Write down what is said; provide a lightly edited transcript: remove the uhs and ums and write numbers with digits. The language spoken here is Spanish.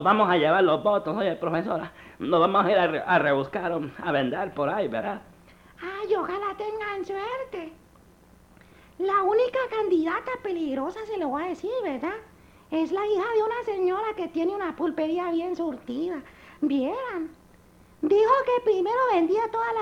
vamos a llevar los votos, oye, profesora. Nos vamos a ir a rebuscar, a vender por ahí, ¿verdad? Ay, ojalá tengan suerte. La única candidata peligrosa, se lo voy a decir, ¿verdad? Es la hija de una señora que tiene una pulpería bien surtida. Vieran. Dijo que primero vendía todas las